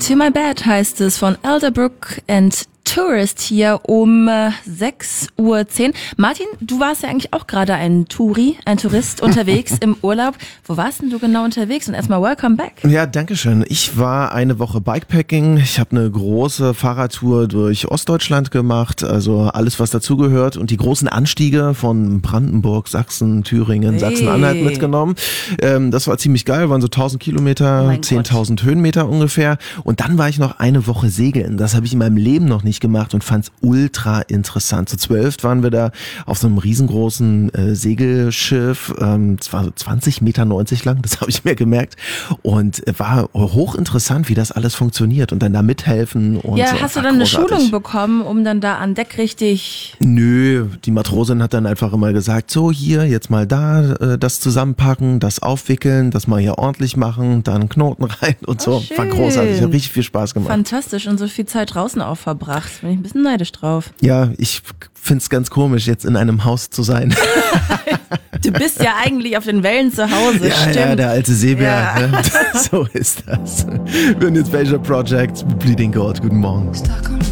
To My Bed heißt es von Elderbrook and Tourist hier um 6:10 Uhr. Martin, du warst ja eigentlich auch gerade ein Tourist unterwegs im Urlaub. Wo warst denn du genau unterwegs? Und erstmal welcome back. Ja, danke schön. Ich war eine Woche Bikepacking. Ich habe eine große Fahrradtour durch Ostdeutschland gemacht, also alles, was dazugehört. Und die großen Anstiege von Brandenburg, Sachsen, Thüringen, Sachsen-Anhalt mitgenommen. Das war ziemlich geil, waren so 1000 Kilometer, 10.000 Höhenmeter ungefähr. Und dann war ich noch eine Woche segeln. Das habe ich in meinem Leben noch nicht gemacht und fand es ultra interessant. Zu 12 waren wir da auf so einem riesengroßen Segelschiff. Es war so 20,90 Meter lang, das habe ich mir gemerkt. Und war hochinteressant, wie das alles funktioniert und dann da mithelfen. Und ja, so. hast du dann eine Schulung bekommen, um dann da an Deck richtig... Nö, die Matrosin hat dann einfach immer gesagt, so hier, jetzt mal da, das zusammenpacken, das aufwickeln, das mal hier ordentlich machen, dann Knoten rein und so. Schön. War großartig, hat richtig viel Spaß gemacht. Fantastisch und so viel Zeit draußen auch verbracht. Bin ich ein bisschen neidisch drauf. Ja, ich find's ganz komisch, jetzt in einem Haus zu sein. Du bist ja eigentlich auf den Wellen zu Hause, ja, stimmt. Ja, der alte Seebär. Ja. Ne? So ist das. Wir hören jetzt Welcher Project, Bleeding Gold. Guten Morgen.